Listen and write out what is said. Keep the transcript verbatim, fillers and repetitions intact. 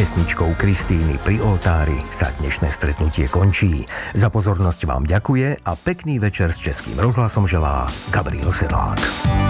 pesničkou Kristíny Pri oltári sa dnešné stretnutie končí. Za pozornosť vám ďakuje a pekný večer s Českým rozhlasom želá Gabriel Sedlák.